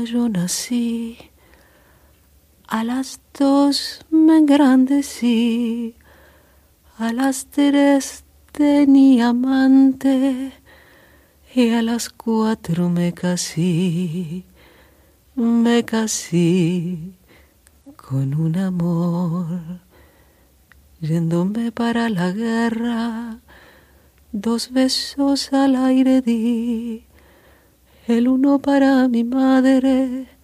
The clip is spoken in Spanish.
1 yo nací, a las 2 me engrandecí, a las 3 tenía amante y a las 4 me casé con un amor. Yéndome para la guerra, 2 besos al aire di, el uno para mi madre